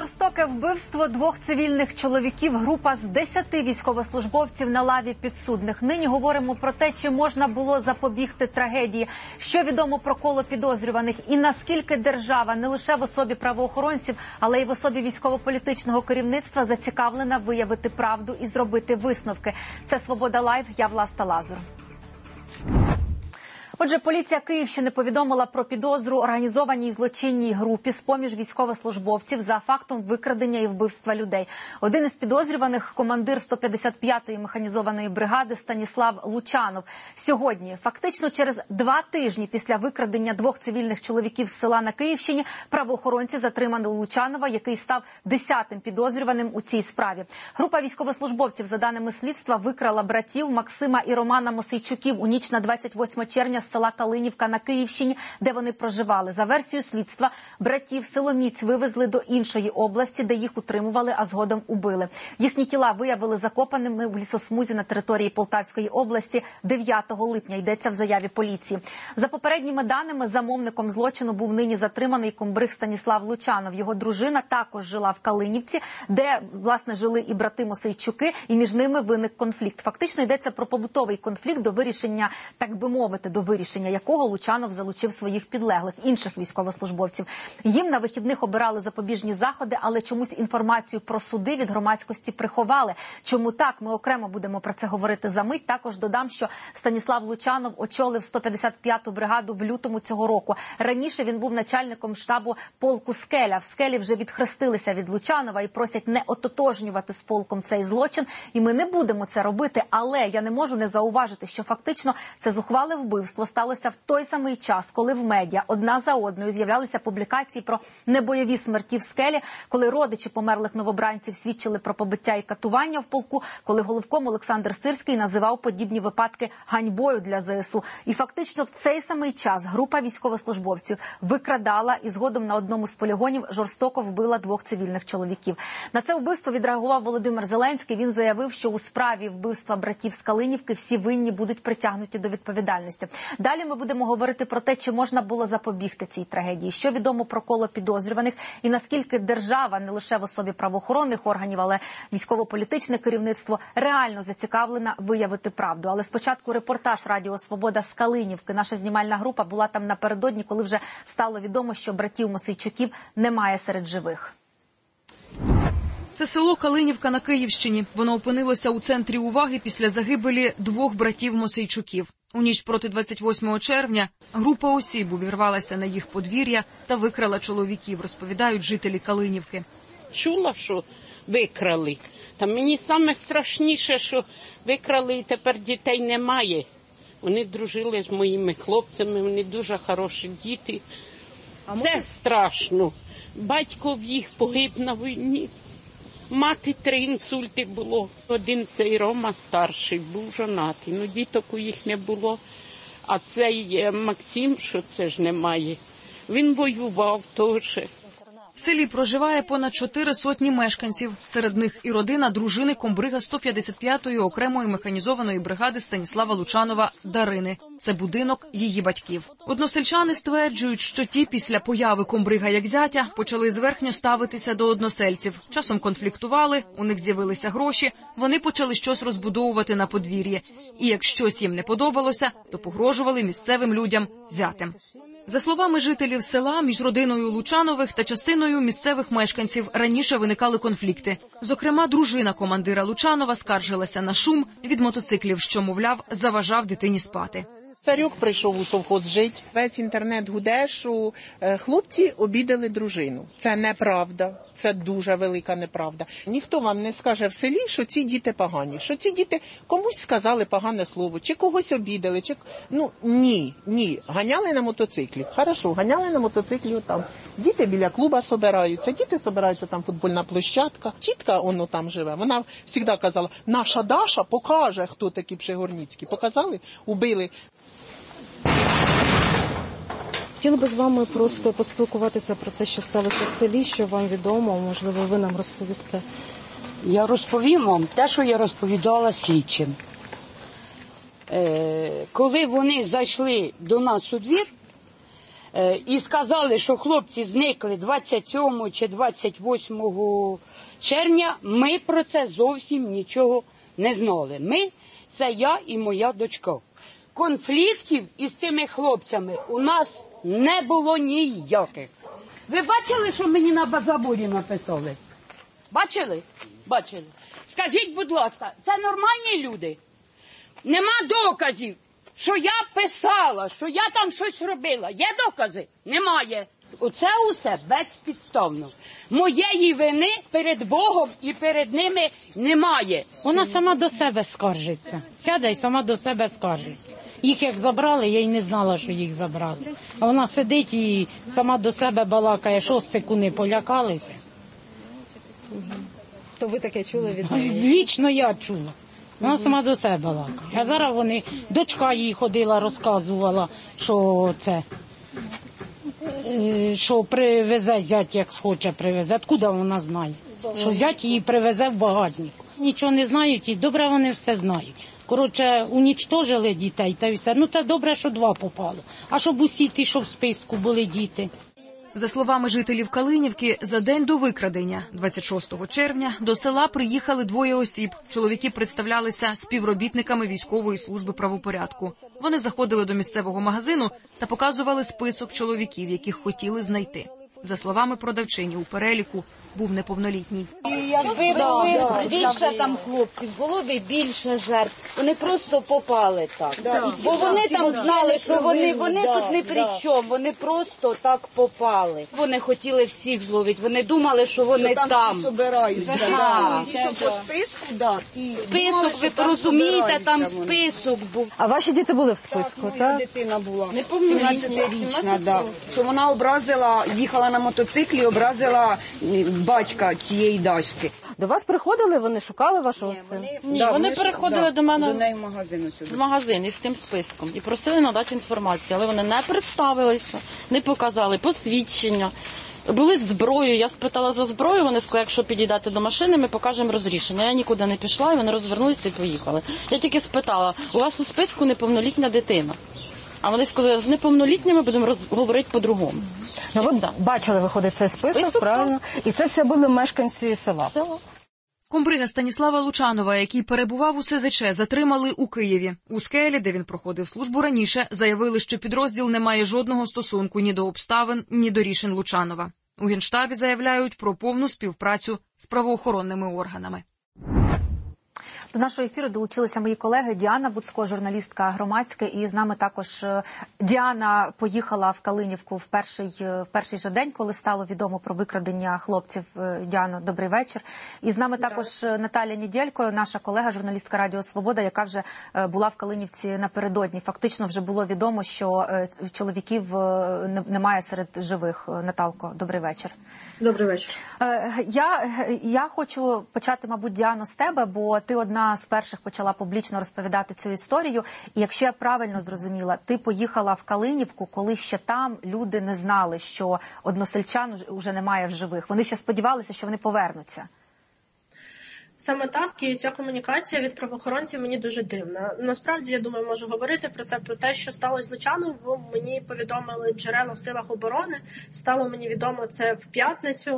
Жорстоке вбивство двох цивільних чоловіків. Група з 10 військовослужбовців на лаві підсудних. Нині говоримо про те, чи можна було запобігти трагедії, що відомо про коло підозрюваних і наскільки держава не лише в особі правоохоронців, але й в особі військово-політичного керівництва зацікавлена виявити правду і зробити висновки. Це «Свобода Лайв», я Власта Лазур. Отже, поліція Київщини повідомила про підозру організованій злочинній групі з-поміж військовослужбовців за фактом викрадення і вбивства людей. Один із підозрюваних – командир 155-ї механізованої бригади Станіслав Лучанов. Сьогодні, фактично через 2 тижні після викрадення двох цивільних чоловіків з села на Київщині, правоохоронці затримали Лучанова, який став 10-тим підозрюваним у цій справі. Група військовослужбовців, за даними слідства, викрала братів Максима і Романа Мосійчуків у ніч на 28 червня з села Калинівка на Київщині, де вони проживали. За версією слідства, братів силоміць вивезли до іншої області, де їх утримували, а згодом убили. Їхні тіла виявили закопаними в лісосмузі на території Полтавської області 9 липня, йдеться в заяві поліції. За попередніми даними, замовником злочину був нині затриманий комбриг Станіслав Лучанов. Його дружина також жила в Калинівці, де, власне, жили і брати Мосійчуки, і між ними виник конфлікт. Фактично йдеться про побутовий конфлікт, до вирішення, так би мовити, рішення якого Лучанов залучив своїх підлеглих, інших військовослужбовців. Їм на вихідних обирали запобіжні заходи, але чомусь інформацію про суди від громадськості приховали. Чому так? Ми окремо будемо про це говорити за мить. Також додам, що Станіслав Лучанов очолив 155-ту бригаду в лютому цього року. Раніше він був начальником штабу полку «Скеля». В «Скелі» вже відхрестилися від Лучанова і просять не ототожнювати з полком цей злочин. І ми не будемо це робити, але я не можу не зауважити, що фактично це зухвале вбивство сталося в той самий час, коли в медіа одна за одною з'являлися публікації про небойові смерті в «Скелі», коли родичі померлих новобранців свідчили про побиття і катування в полку, коли головком Олександр Сирський називав подібні випадки ганьбою для ЗСУ. І фактично в цей самий час група військовослужбовців викрадала і згодом на одному з полігонів жорстоко вбила двох цивільних чоловіків. На це вбивство відреагував Володимир Зеленський. Він заявив, що у справі вбивства братів з Калинівки всі винні будуть притягнуті до відповідальності. Далі ми будемо говорити про те, чи можна було запобігти цій трагедії, що відомо про коло підозрюваних і наскільки держава, не лише в особі правоохоронних органів, але військово-політичне керівництво реально зацікавлена виявити правду. Але спочатку репортаж Радіо Свобода з Калинівки. Наша знімальна група була там напередодні, коли вже стало відомо, що братів Мосійчуків немає серед живих. Це село Калинівка на Київщині. Воно опинилося у центрі уваги після загибелі двох братів Мосійчуків. У ніч проти 28 червня група осіб увірвалася на їх подвір'я та викрала чоловіків, розповідають жителі Калинівки. Чула, що викрали. Та мені саме страшніше, що викрали і тепер дітей немає. Вони дружили з моїми хлопцями, вони дуже хороші діти. Це страшно. Батько в їх погиб на війні. Мати 3 інсульти було. Один цей Рома старший був жонатий, ну діток у їх не було. А цей Максим, що це ж немає, він воював теж. В селі проживає понад 400 мешканців. Серед них і родина дружини комбрига 155-ї окремої механізованої бригади Станіслава Лучанова Дарини. Це будинок її батьків. Односельчани стверджують, що ті після появи комбрига як зятя почали зверхньо ставитися до односельців. Часом конфліктували, у них з'явилися гроші, вони почали щось розбудовувати на подвір'ї. І як щось їм не подобалося, то погрожували місцевим людям зятем. За словами жителів села, між родиною Лучанових та частиною місцевих мешканців раніше виникали конфлікти. Зокрема, дружина командира Лучанова скаржилася на шум від мотоциклів, що, мовляв, заважав дитині спати. Старюк прийшов у совхоз жити. Весь інтернет гуде, що хлопці обідали дружину. Це неправда. Це дуже велика неправда. Ніхто вам не скаже в селі, що ці діти погані. Що ці діти комусь сказали погане слово, чи когось обідали. Чи... Ну, ні. Ганяли на мотоциклі. Хорошо, ганяли на мотоциклі там. Діти біля клуба собираються. Діти собираються, там футбольна площадка. Тітка, воно там живе, вона завжди казала, наша Даша покаже, хто такі Пшегорницькі. Показали, убили. Хотіла би з вами просто поспілкуватися про те, що сталося в селі, що вам відомо, можливо, ви нам розповісте. Я розповім вам те, що я розповідала слідчим. Коли вони зайшли до нас у двір, і сказали, що хлопці зникли 27 чи 28 червня, ми про це зовсім нічого не знали. Ми – це я і моя дочка. Конфліктів із цими хлопцями у нас не було ніяких. Ви бачили, що мені на заборі написали? Бачили? Бачили. Скажіть, будь ласка, це нормальні люди? Нема доказів, що я писала, що я там щось робила. Є докази? Немає. Оце усе безпідставно. Моєї вини перед Богом і перед ними немає. Вона сама до себе скаржиться. Сяде і сама до себе скаржиться. Їх як забрали, я й не знала, що їх забрали. А вона сидить і сама до себе балакає, що секунди полякалися. То ви таке чули від неї? Лічно я чула. Вона сама до себе балакає. А зараз вони, дочка їй ходила, розказувала, що це, що привезе зять, як схоче привезе. Откуда вона знає? Що зять її привезе в багатник. Нічого не знають і добре вони все знають. Коротше, унічтожили дітей та й все. Ну, це добре, що 2 попало. А щоб усі ті, що в списку були діти. За словами жителів Калинівки, за день до викрадення, 26 червня, до села приїхали 2 осіб. Чоловіки представлялися співробітниками військової служби правопорядку. Вони заходили до місцевого магазину та показували список чоловіків, яких хотіли знайти. За словами продавчині, у переліку був неповнолітній. Якби було більше там хлопців, було б більше жертв. Вони просто попали так. Бо вони там знали, що вони тут не при чому, вони просто так попали. Вони хотіли всіх зловити, вони думали, що вони там. Список, ви розумієте, там список був. А ваші діти були в списку, так? Дитина була 17-річна, да. Що вона образила, їхала на мотоциклі, образила батька цієї Дашки. До вас приходили, вони шукали вашого сина? Ні, вони переходили до мене до неї в магазин сюди. в магазин із тим списком і просили надати інформацію, але вони не представилися, не показали посвідчення. Були з зброєю, я спитала за зброю, вони сказали, якщо підійдете до машини, ми покажемо розрішення. Я нікуди не пішла, і вони розвернулися і поїхали. Я тільки спитала, у вас у списку неповнолітня дитина. А вони сказали, з неповнолітніми будемо говорити по-другому. Ну, ви бачили, виходить, цей список, правильно? І це все були мешканці села. Комбрига Станіслава Лучанова, який перебував у СЗЧ, затримали у Києві. У Скелі, де він проходив службу раніше, заявили, що підрозділ не має жодного стосунку ні до обставин, ні до рішень Лучанова. У Генштабі заявляють про повну співпрацю з правоохоронними органами. До нашого ефіру долучилися мої колеги Діана Буцко, журналістка громадська, і з нами також Діана поїхала в Калинівку в перший же день, коли стало відомо про викрадення хлопців. Діано, добрий вечір. І з нами також Наталя Недєлько, наша колега, журналістка Радіо Свобода, яка вже була в Калинівці напередодні. Фактично вже було відомо, що чоловіків немає серед живих. Наталко, добрий вечір. Добрий вечір. Я хочу почати, мабуть, Діано, з тебе, бо ти одна з перших почала публічно розповідати цю історію. І якщо я правильно зрозуміла, ти поїхала в Калинівку, коли ще там люди не знали, що односельчан вже немає в живих. Вони ще сподівалися, що вони повернуться. Саме так, і ця комунікація від правоохоронців мені дуже дивна. Насправді, я думаю, можу говорити про це, про те, що сталося з Лучановим. Мені повідомили джерела в силах оборони. Стало мені відомо це в п'ятницю.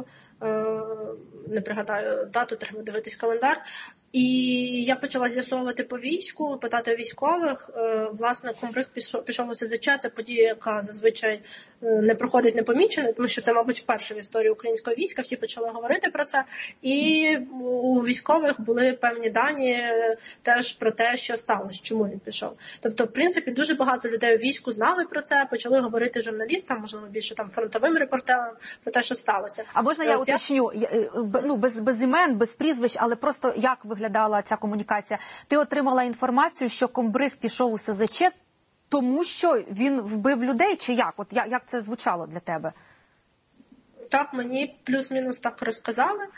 Не пригадаю дату, треба дивитись календар. І я почала з'ясовувати по війську, питати військових. Власне, комбриг пішов у СЗЧ. Це подія, яка зазвичай не проходить непомічено, тому що це, мабуть, вперше в історії українського війська. Всі почали говорити про це. І у військових були певні дані теж про те, що сталося, чому він пішов. Тобто, в принципі, дуже багато людей у війську знали про це, почали говорити журналістам, можливо, більше там фронтовим репортерам про те, що сталося. А можна я уточню? Ну, без імен, без прізвищ, але просто як виглядала ця комунікація? Ти отримала інформацію, що комбриг пішов у СЗЧ, тому що він вбив людей, чи як? От як це звучало для тебе? Так, мені плюс-мінус так розказали.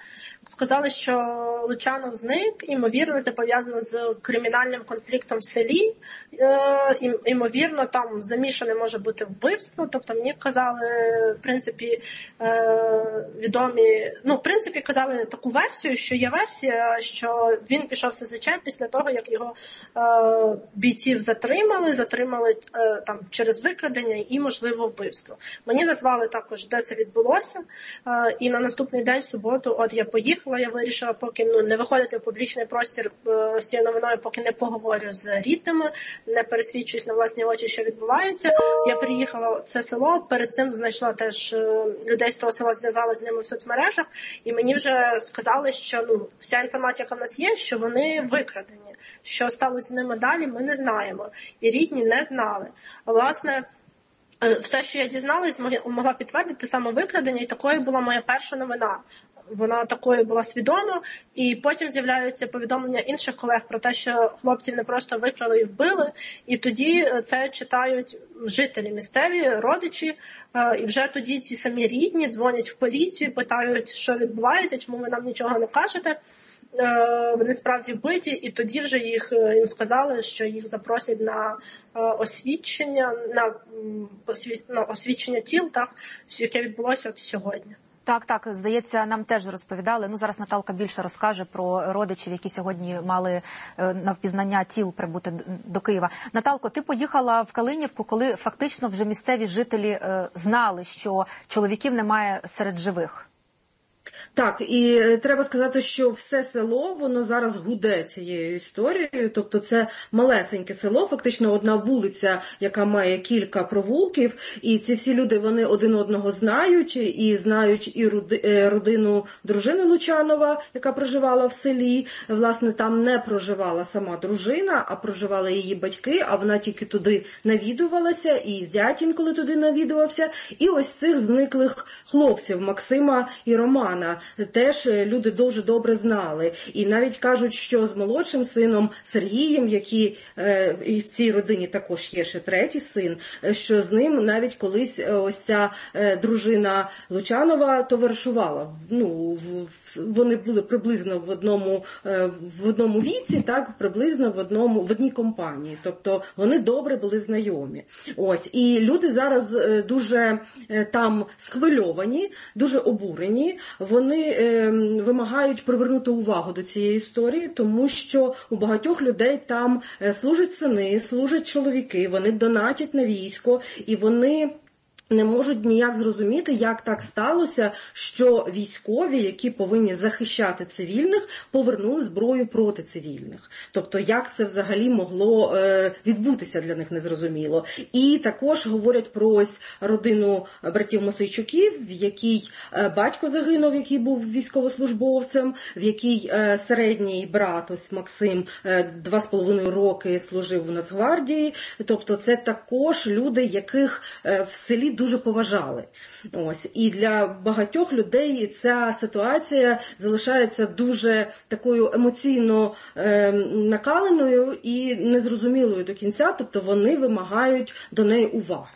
сказали, що Лучанов зник, ймовірно, це пов'язано з кримінальним конфліктом в селі, ймовірно, там замішане може бути вбивство, тобто мені казали, в принципі, відомі, в принципі, казали таку версію, що є версія, що він пішов в СЗЧ після того, як його бійців затримали там через викрадення і, можливо, вбивство. Мені назвали також, де це відбулося, і на наступний день, в суботу, я поїхала, я вирішила поки не виходити в публічний простір з цією новиною, поки не поговорю з рідними, не пересвідчуюсь на власні очі, що відбувається. Я приїхала в це село, перед цим знайшла теж людей з того села, зв'язалася з ними в соцмережах, і мені вже сказали, що вся інформація, яка в нас є, що вони викрадені. Що сталося з ними далі, ми не знаємо. І рідні не знали. Власне, все, що я дізналась, могла підтвердити саме викрадення, і такою була моя перша новина. Вона такою була свідома, і потім з'являються повідомлення інших колег про те, що хлопців не просто викрали і вбили, і тоді це читають жителі місцеві, родичі, і вже тоді ці самі рідні дзвонять в поліцію, питають, що відбувається, чому ви нам нічого не кажете. Вони справді вбиті, і тоді вже їм сказали, що їх запросять на освідчення тіл, так, яке відбулося сьогодні. Так, здається, нам теж розповідали. Зараз Наталка більше розкаже про родичів, які сьогодні мали на впізнання тіл прибути до Києва. Наталко, ти поїхала в Калинівку, коли фактично вже місцеві жителі знали, що чоловіків немає серед живих. Так, і треба сказати, що все село, воно зараз гуде цією історією, тобто це малесеньке село, фактично одна вулиця, яка має кілька провулків, і ці всі люди, вони один одного знають, і знають і родину дружини Лучанова, яка проживала в селі, власне, там не проживала сама дружина, а проживали її батьки, а вона тільки туди навідувалася, і зять інколи туди навідувався, і ось цих зниклих хлопців, Максима і Романа, теж люди дуже добре знали. І навіть кажуть, що з молодшим сином Сергієм, який і в цій родині також є ще третій син, що з ним навіть колись ось ця дружина Лучанова товаришувала. Вони були приблизно в одному віці, так, приблизно в одній компанії. Тобто вони добре були знайомі. Ось. І люди зараз дуже там схвильовані, дуже обурені. Вони вимагають привернути увагу до цієї історії, тому що у багатьох людей там служать сини, служать чоловіки, вони донатять на військо, і вони не можуть ніяк зрозуміти, як так сталося, що військові, які повинні захищати цивільних, повернули зброю проти цивільних. Тобто, як це взагалі могло відбутися, для них незрозуміло. І також говорять про ось родину братів Мосейчуків, в якій батько загинув, який був військовослужбовцем, в якій середній брат, ось Максим, 2,5 роки служив у Нацгвардії. Тобто, це також люди, яких в селі дуже поважали. Ось. І для багатьох людей ця ситуація залишається дуже такою емоційно накаленою і незрозумілою до кінця, тобто вони вимагають до неї уваги.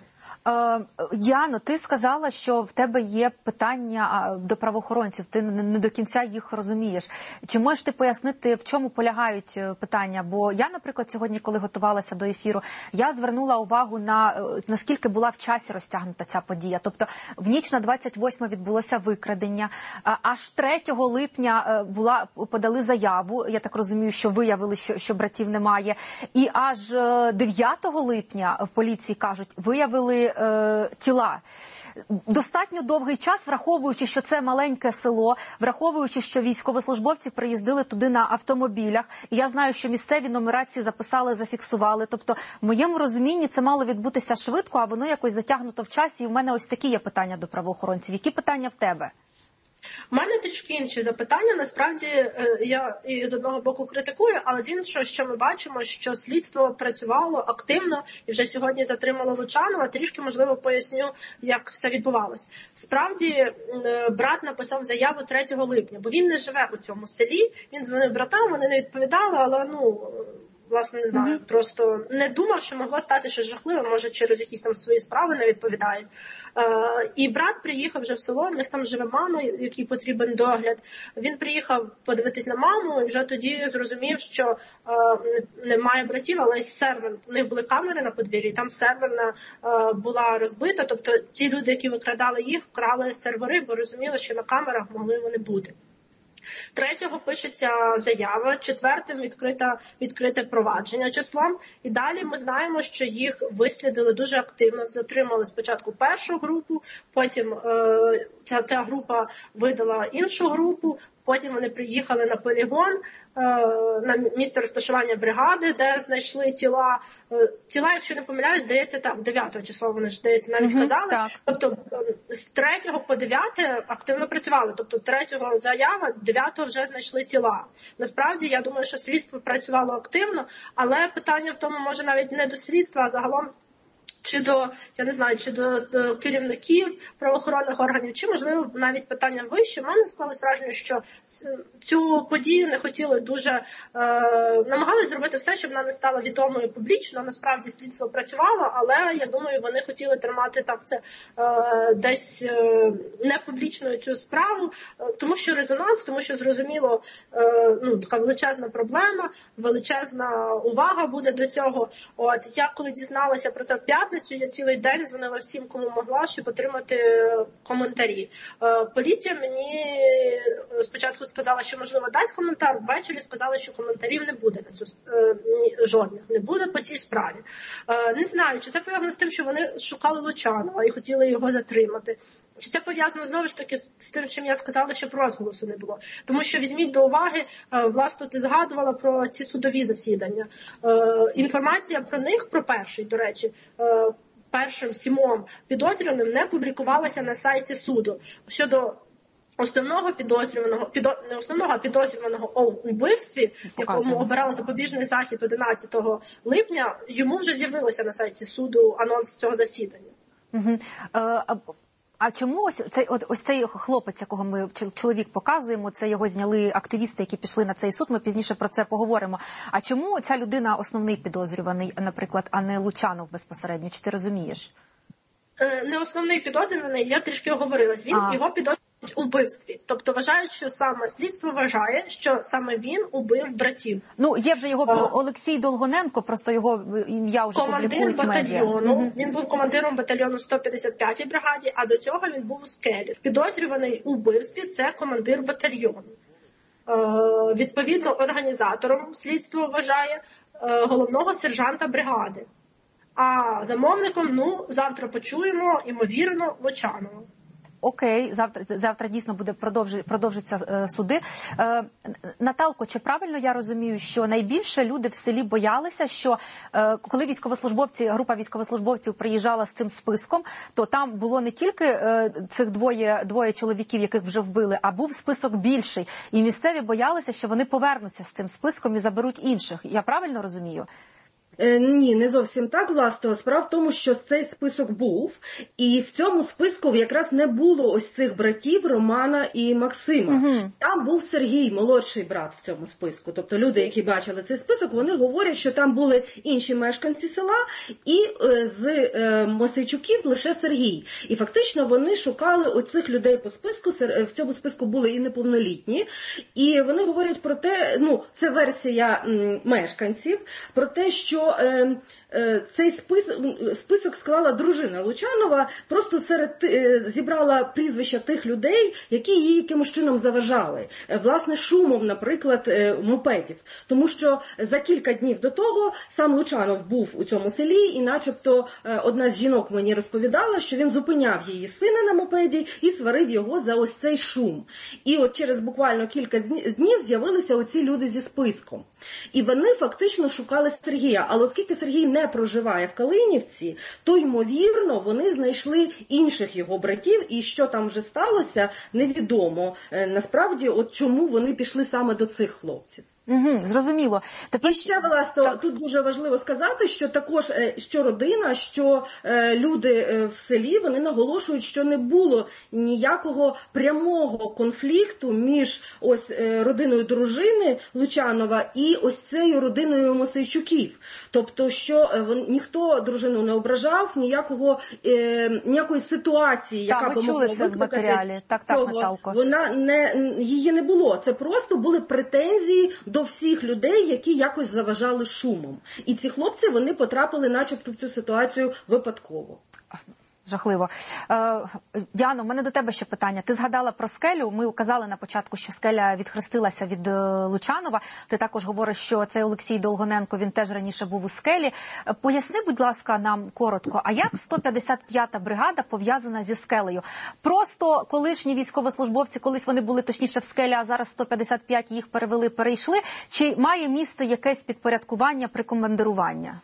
Яно, ти сказала, що в тебе є питання до правоохоронців, ти не до кінця їх розумієш. Чи можеш ти пояснити, в чому полягають питання? Бо я, наприклад, сьогодні, коли готувалася до ефіру, я звернула увагу на наскільки була в часі розтягнута ця подія. Тобто в ніч на 28 відбулося викрадення, аж 3 липня подали заяву, я так розумію, що виявили, що братів немає, і аж 9 липня в поліції кажуть, виявили тіла. Достатньо довгий час, враховуючи, що це маленьке село, враховуючи, що військовослужбовці приїздили туди на автомобілях, і я знаю, що місцеві нумерації записали, зафіксували. Тобто, в моєму розумінні це мало відбутися швидко, а воно якось затягнуто в часі, і в мене ось такі є питання до правоохоронців. Які питання в тебе? У мене трішки інші запитання. Насправді, я і з одного боку критикую, але з іншого, що ми бачимо, що слідство працювало активно і вже сьогодні затримало Лучанова. Трішки, можливо, поясню, як все відбувалось. Справді, брат написав заяву 3 липня, бо він не живе у цьому селі. Він дзвонив братам, вони не відповідали, але, власне, не знаю, просто не думав, що могло стати щось жахливе, може через якісь там свої справи не відповідають. І брат приїхав вже в село, в них там живе мама, якій потрібен догляд. Він приїхав подивитись на маму і вже тоді зрозумів, що немає братів, але сервер, у них були камери на подвір'ї, там серверна була розбита, тобто ті люди, які викрадали їх, вкрали сервери, бо розуміли, що на камерах могли вони бути. 3-го пишеться заява, 4-тим відкрите провадження числом. І далі ми знаємо, що їх вислідили дуже активно, затримали спочатку першу групу, потім ця група видала іншу групу, потім вони приїхали на полігон, на місце розташування бригади, де знайшли тіла. Тіла, якщо не помиляюсь, здається, так, 9-го числа вони ж, здається, навіть казали. Так. Тобто з 3-го по 9 активно працювали. Тобто 3-го заява, 9-го вже знайшли тіла. Насправді, я думаю, що слідство працювало активно, але питання в тому, може, навіть не до слідства, а загалом чи до, я не знаю, чи до керівників правоохоронних органів, чи, можливо, навіть питання вище. У мене склалось враження, що цю подію не хотіли дуже, намагалися зробити все, щоб вона не стала відомою публічно. Насправді слідство працювало, але, я думаю, вони хотіли тримати так це десь не публічною цю справу, тому що резонанс, тому що, зрозуміло, така величезна проблема, величезна увага буде до цього. От, я коли дізналася про це в п'ятницю, я цілий день дзвонила всім, кому могла, щоб отримати коментарі. Поліція мені спочатку сказала, що, можливо, дасть коментар, ввечері сказали, що коментарів не буде на цю, жодних, не буде по цій справі. Не знаю, чи це пов'язано з тим, що вони шукали Лучанова і хотіли його затримати. Чи це пов'язано, знову ж таки, з тим, чим я сказала, щоб розголосу не було. Тому що, візьміть до уваги, власне, ти згадувала про ці судові засідання. Інформація про них, про перший, до речі, першим 7 підозрюваним не публікувалася на сайті суду. Щодо основного підозрюваного, не основного, а підозрюваного у вбивстві, якому обирали запобіжний захід 11 липня, йому вже з'явилося на сайті суду анонс цього засідання. А чому ось цей хлопець, якого ми, чоловік, показуємо, це його зняли активісти, які пішли на цей суд, ми пізніше про це поговоримо. А чому ця людина основний підозрюваний, наприклад, а не Лучанов безпосередньо? Чи ти розумієш? Не основний підозрюваний, я трішки оговорилась. Його підозрюють у вбивстві. Тобто вважають, що саме слідство вважає, що саме він убив братів. Є вже його Олексій Долгоненко, просто його ім'я вже публікують медіа. Командир батальйону. Він був командиром батальйону 155-й бригаді, а до цього він був у Скелі. Підозрюваний у вбивстві – це командир батальйону. Відповідно, організатором слідство вважає головного сержанта бригади. А замовником, завтра почуємо, ймовірно, Лучанова. Окей, завтра дійсно продовжаться суди. Наталко, чи правильно я розумію, що найбільше люди в селі боялися, що коли група військовослужбовців приїжджала з цим списком, то там було не тільки цих двоє чоловіків, яких вже вбили, а був список більший. І місцеві боялися, що вони повернуться з цим списком і заберуть інших. Я правильно розумію? Ні, не зовсім так, власне. Справа в тому, що цей список був, і в цьому списку якраз не було ось цих братів Романа і Максима. Там був Сергій, молодший брат в цьому списку. Тобто люди, які бачили цей список, вони говорять, що там були інші мешканці села, і з Мосейчуків лише Сергій. І фактично вони шукали оцих людей по списку, в цьому списку були і неповнолітні, і вони говорять про те, це версія мешканців, про те, що цей список склала дружина Лучанова, просто зібрала прізвища тих людей, які їй якимось чином заважали. Власне, шумом, наприклад, мопедів. Тому що за кілька днів до того сам Лучанов був у цьому селі, і начебто одна з жінок мені розповідала, що він зупиняв її сина на мопеді і сварив його за ось цей шум. І от через буквально кілька днів з'явилися оці люди зі списком. І вони фактично шукали Сергія. Але оскільки Сергій не проживає в Калинівці, то, ймовірно, вони знайшли інших його братів, і що там вже сталося, невідомо. Насправді, чому вони пішли саме до цих хлопців. Зрозуміло. І ще, власне, тут дуже важливо сказати, що також, що родина, що люди в селі, вони наголошують, що не було ніякого прямого конфлікту між ось родиною дружини Лучанова і ось цією родиною Мосейчуків. Тобто, що ніхто дружину не ображав, ніякої ситуації, яка б могла це в матеріалі. Так, Наталко. Її не було. Це просто були претензії до всіх людей, які якось заважали шумом. І ці хлопці, вони потрапили начебто в цю ситуацію випадково. Жахливо. Діано, в мене до тебе ще питання. Ти згадала про скелю. Ми казали на початку, що скеля відхрестилася від Лучанова. Ти також говориш, що цей Олексій Долгоненко, він теж раніше був у скелі. Поясни, будь ласка, нам коротко, а як 155-та бригада пов'язана зі скелею? Просто колишні військовослужбовці, колись вони були точніше в скелі, а зараз в 155 їх перейшли? Чи має місце якесь підпорядкування, прикомандирування?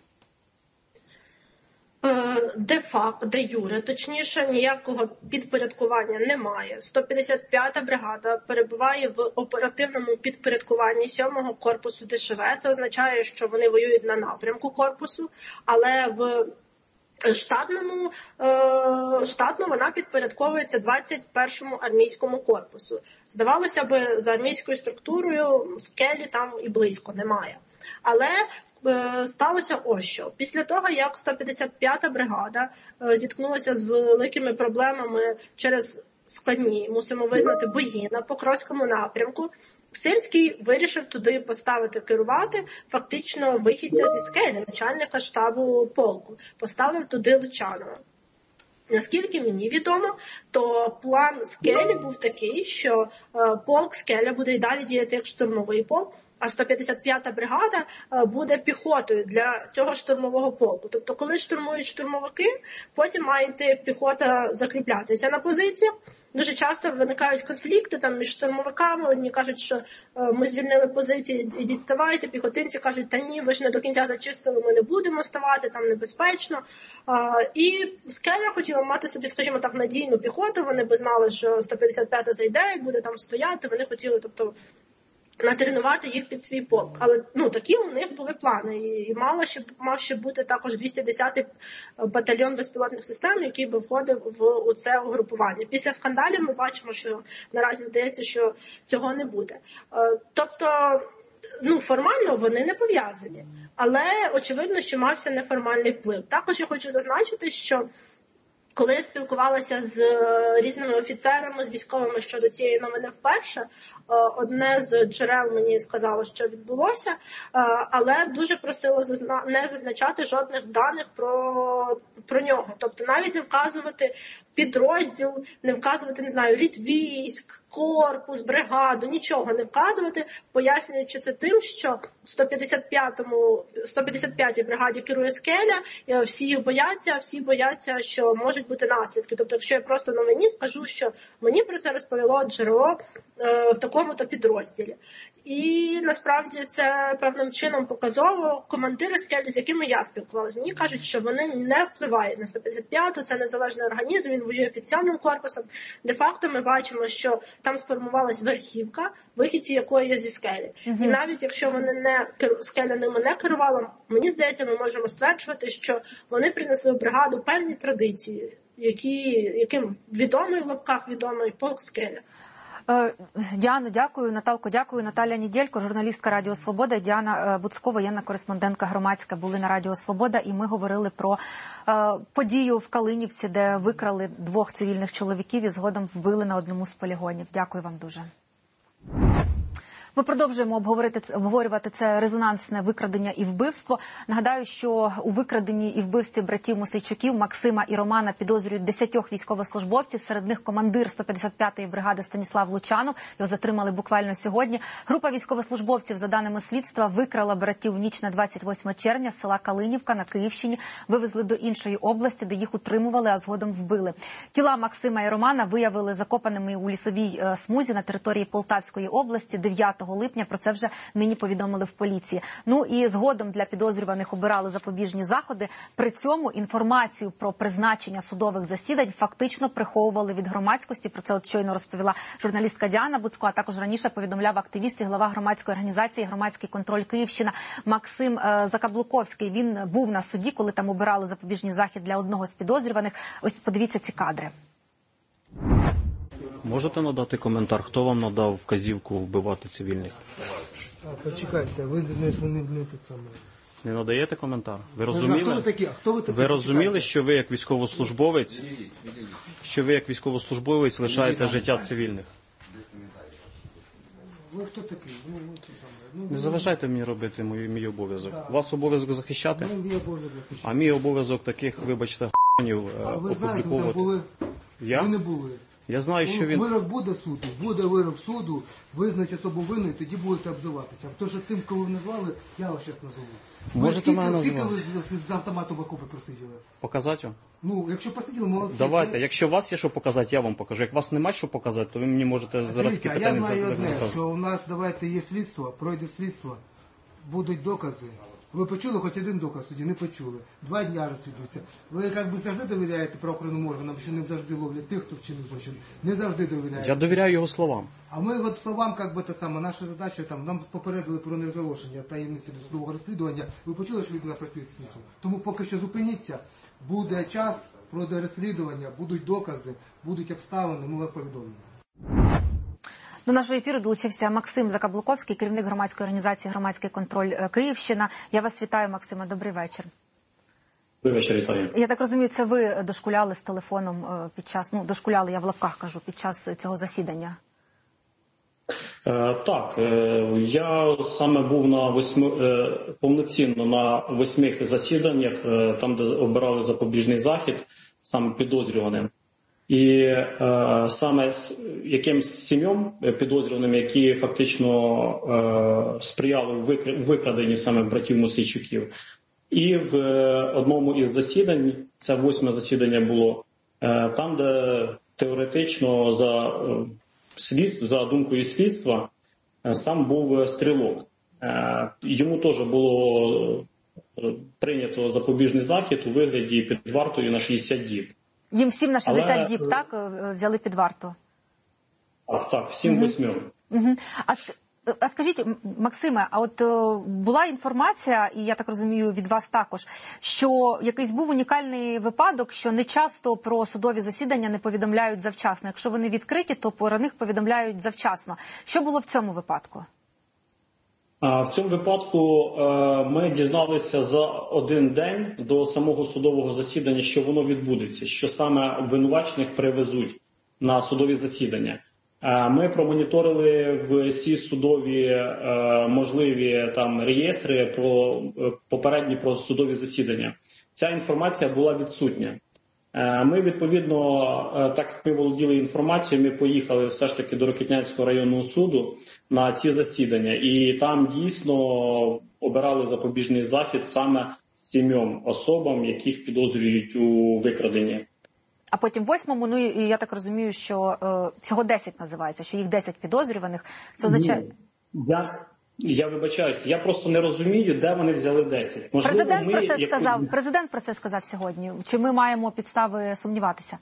Де юре, точніше, ніякого підпорядкування немає. 155-та бригада перебуває в оперативному підпорядкуванні 7-го корпусу ДШВ. Це означає, що вони воюють на напрямку корпусу, але в штатно вона підпорядковується 21-му армійському корпусу. Здавалося б, за армійською структурою скелі там і близько немає. Але сталося ось що. Після того, як 155-та бригада зіткнулася з великими проблемами через складні, мусимо визнати, бої на Покровському напрямку, Сирський вирішив туди поставити керувати фактично вихідця зі скелі, начальника штабу полку. Поставив туди Лучанова. Наскільки мені відомо, то план скелі був такий, що полк скеля буде і далі діяти як штурмовий полк, а 155-та бригада буде піхотою для цього штурмового полку. Тобто, коли штурмують штурмовики, потім має йти піхота закріплятися на позиціях. Дуже часто виникають конфлікти там між штурмовиками. Одні кажуть, що ми звільнили позиції, ідіть ставайте. Піхотинці кажуть, та ні, ви ж не до кінця зачистили, ми не будемо ставати, там небезпечно. І скеля хотіла мати собі, скажімо так, надійну піхоту. Вони би знали, що 155-та зайде і буде там стояти. Вони хотіли, тобто, натренувати їх під свій полк. Але такі у них були плани. І мав ще бути також 210-й батальйон безпілотних систем, який би входив у це угрупування. Після скандалів ми бачимо, що наразі здається, що цього не буде. Тобто, формально вони не пов'язані. Але очевидно, що мався неформальний вплив. Також я хочу зазначити, що коли я спілкувалася з різними офіцерами, з військовими щодо цієї новини вперше, одне з джерел мені сказало, що відбулося, але дуже просило не зазначати жодних даних про нього. Тобто навіть не вказувати підрозділ, не вказувати, не знаю, рід військ, корпус, бригаду, нічого не вказувати, пояснюючи це тим, що 155-й бригаді керує скеля, всі бояться, що можуть бути наслідки. Тобто, якщо я просто новині скажу, що мені про це розповіло джерело в такому-то підрозділі. І насправді це певним чином показово. Командири скелі, з якими я спілкувалася, мені кажуть, що вони не впливають на 155-ту, це незалежний організм, він воює під 7-м корпусом. Де-факто ми бачимо, що там сформувалась верхівка, вихідці якої є зі скелі. І навіть якщо скеля ними не керувала, мені здається, ми можемо стверджувати, що вони принесли в бригаду певні традиції, яким відомий в лапках відомий полк скеля. Діано, дякую. Наталко, дякую. Наталя Нідєлько, журналістка Радіо Свобода, Діана Буцько, воєнна кореспондентка громадська, були на Радіо Свобода, і ми говорили про подію в Калинівці, де викрали 2 цивільних чоловіків і згодом вбили на одному з полігонів. Дякую вам дуже. Ми продовжуємо обговорювати це резонансне викрадення і вбивство. Нагадаю, що у викраденні і вбивстві братів Мосейчуків Максима і Романа підозрюють 10 військовослужбовців, серед них командир 155-ї бригади Станіслав Лучанов. Його затримали буквально сьогодні. Група військовослужбовців, за даними слідства, викрала братів в ніч на 28 червня з села Калинівка на Київщині, вивезли до іншої області, де їх утримували, а згодом вбили. Тіла Максима і Романа виявили закопаними у лісовій смузі на території Полтавської області 9 липня. Про це вже нині повідомили в поліції. Ну і згодом для підозрюваних обирали запобіжні заходи. При цьому інформацію про призначення судових засідань фактично приховували від громадськості. Про це от щойно розповіла журналістка Діана Буцько, а також раніше повідомляв активіст і глава громадської організації «Громадський контроль Київщина» Максим Закаблуковський. Він був на суді, коли там обирали запобіжний захід для одного з підозрюваних. Ось подивіться ці кадри. Можете надати коментар, хто вам надав вказівку вбивати цивільних? Почекайте, ви не те саме. Не надаєте коментар? Ви розуміли? Хто ви такі? Ви розуміли, що ви як військовослужбовець лишаєте життя цивільних? Ви хто такий? Не заважайте мені робити мій обов'язок. У вас обов'язок захищати? Мій обов'язок захищати. А мій обов'язок таких, вибачте, опубліковувати. Ви знаєте, були? Я? Ви не були. Я знаю, що він... Вирок буде вирок суду, визначить особу винну, і тоді будете обзиватися. Тому що тим, кого ви назвали, я вас зараз назову. Можете мене назвати? Скільки ви з автоматом в окопі просиділи? Показати вам? Ну, якщо посиділи, молодці. Давайте, якщо у вас є що показати, я вам покажу. Як у вас немає що показати, то ви мені можете зараз такі питання задати. Я знаю одне, що у нас, давайте, є слідство, пройде слідство, будуть докази. Ви почули хоч один доказ суді? Не почули. 2 дні розслідуються. Ви як би завжди довіряєте правоохоронним органам, що не завжди ловлять тих, хто вчинив злочин. Не завжди довіряєте. Я довіряю його словам. А ми от словам, як би те саме, наша задача, там, нам попередили про нерозголошення таємниці досудового розслідування. Ви почули, що людина працює з слідством? Тому поки що зупиніться, буде час, пройде розслідування, будуть докази, будуть обставини, ми вам повідомимо. До нашого ефіру долучився Максим Закаблуковський, керівник громадської організації «Громадський контроль Київщина». Я вас вітаю, Максиме. Добрий вечір. Добрий вечір, вітаю. Я так розумію, це ви дошкуляли з телефоном під час, дошкуляли, я в лапках кажу, під час цього засідання? Так, я саме був повноцінно на 8 засіданнях, там, де обирали запобіжний захід, саме підозрюваним. І саме з якимсь 7 підозрюваним, які фактично сприяли в викраденні саме братів Мосійчуків. І в одному із засідань, це 8 засідання було, там, де теоретично за думкою слідства, сам був стрілок. Йому теж було прийнято запобіжний захід у вигляді під вартою на 60 діб. Їм всім на 60 діб, так, взяли під варту? Так, всім 8. Угу. А скажіть, Максиме, а от була інформація, і я так розумію від вас також, що якийсь був унікальний випадок, що не часто про судові засідання не повідомляють завчасно. Якщо вони відкриті, то про них повідомляють завчасно. Що було в цьому випадку? В цьому випадку ми дізналися за 1 день до самого судового засідання, що воно відбудеться, що саме обвинувачених привезуть на судові засідання. Ми промоніторили всі судові можливі там реєстри попередні про судові засідання. Ця інформація була відсутня. Ми, відповідно, так як ми володіли інформацією, ми поїхали все ж таки до Рокитнянського районного суду на ці засідання. І там дійсно обирали запобіжний захід саме 7 особам, яких підозрюють у викраденні. А потім 8-му, ну і я так розумію, що всього 10 називається, що їх 10 підозрюваних. Це означає... Я вибачаюся, я просто не розумію, де вони взяли 10. Можливо, Президент про це сказав сьогодні. Чи ми маємо підстави сумніватися?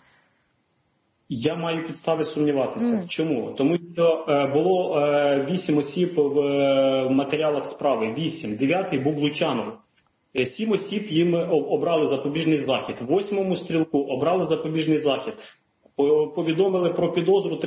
Я маю підстави сумніватися. Чому? Тому що було 8 осіб в матеріалах справи. 8. 9-й був Лучанов. 7 осіб їм обрали запобіжний захід. 8-му стрілку обрали запобіжний захід. Повідомили про підозру